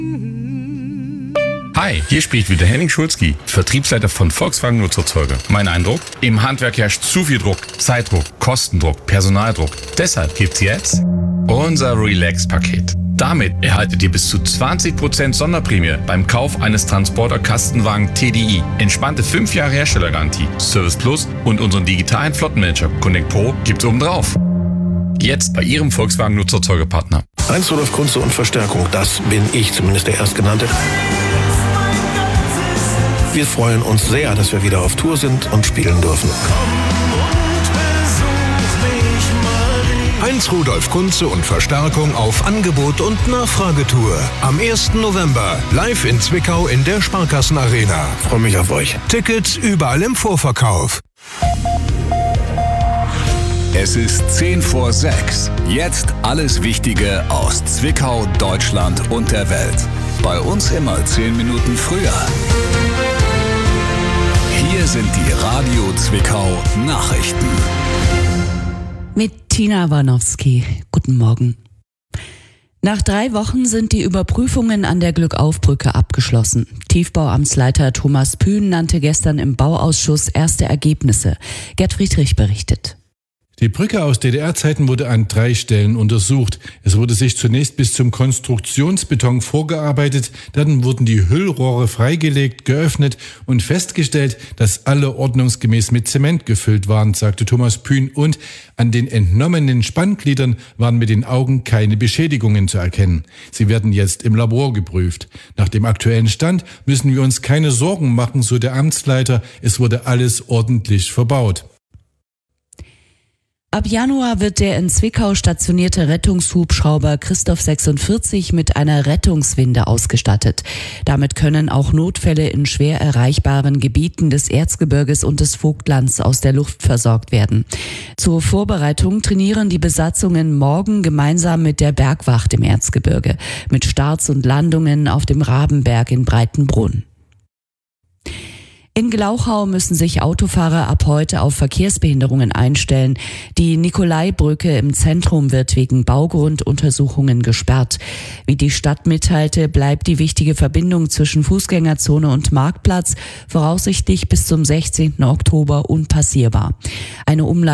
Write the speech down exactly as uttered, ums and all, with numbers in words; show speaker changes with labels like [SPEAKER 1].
[SPEAKER 1] Hi, hier spricht wieder Henning Schulzki, Vertriebsleiter von Volkswagen Nutzfahrzeuge. Mein Eindruck? Im Handwerk herrscht zu viel Druck, Zeitdruck, Kostendruck, Personaldruck. Deshalb gibt's jetzt unser Relax-Paket. Damit erhaltet ihr bis zu zwanzig Prozent Sonderprämie beim Kauf eines Transporter-Kastenwagen T D I. Entspannte fünf Jahre Herstellergarantie, Service Plus und unseren digitalen Flottenmanager Connect Pro gibt's obendrauf. Jetzt bei Ihrem Volkswagen Nutzfahrzeuge-Partner.
[SPEAKER 2] Heinz Rudolf Kunze und Verstärkung, das bin ich, zumindest der Erstgenannte. Wir freuen uns sehr, dass wir wieder auf Tour sind und spielen dürfen.
[SPEAKER 3] Heinz Rudolf Kunze und Verstärkung auf Angebot und Nachfragetour. Am ersten November live in Zwickau in der Sparkassenarena.
[SPEAKER 2] Freue mich auf euch.
[SPEAKER 3] Tickets überall im Vorverkauf.
[SPEAKER 4] Es ist zehn vor sechs. Jetzt alles Wichtige aus Zwickau, Deutschland und der Welt. Bei uns immer zehn Minuten früher. Hier sind die Radio Zwickau Nachrichten.
[SPEAKER 5] Mit Tina Warnowski. Guten Morgen. Nach drei Wochen sind die Überprüfungen an der Glückaufbrücke abgeschlossen. Tiefbauamtsleiter Thomas Pühn nannte gestern im Bauausschuss erste Ergebnisse. Gerd Friedrich berichtet.
[SPEAKER 6] Die Brücke aus D D R-Zeiten wurde an drei Stellen untersucht. Es wurde sich zunächst bis zum Konstruktionsbeton vorgearbeitet, dann wurden die Hüllrohre freigelegt, geöffnet und festgestellt, dass alle ordnungsgemäß mit Zement gefüllt waren, sagte Thomas Pühn, und an den entnommenen Spanngliedern waren mit den Augen keine Beschädigungen zu erkennen. Sie werden jetzt im Labor geprüft. Nach dem aktuellen Stand müssen wir uns keine Sorgen machen, so der Amtsleiter. Es wurde alles ordentlich verbaut.
[SPEAKER 5] Ab Januar wird der in Zwickau stationierte Rettungshubschrauber Christoph sechsundvierzig mit einer Rettungswinde ausgestattet. Damit können auch Notfälle in schwer erreichbaren Gebieten des Erzgebirges und des Vogtlands aus der Luft versorgt werden. Zur Vorbereitung trainieren die Besatzungen morgen gemeinsam mit der Bergwacht im Erzgebirge, mit Starts und Landungen auf dem Rabenberg in Breitenbrunn. In Glauchau müssen sich Autofahrer ab heute auf Verkehrsbehinderungen einstellen. Die Nikolaibrücke im Zentrum wird wegen Baugrunduntersuchungen gesperrt. Wie die Stadt mitteilte, bleibt die wichtige Verbindung zwischen Fußgängerzone und Marktplatz voraussichtlich bis zum sechzehnten Oktober unpassierbar. Eine Umleitung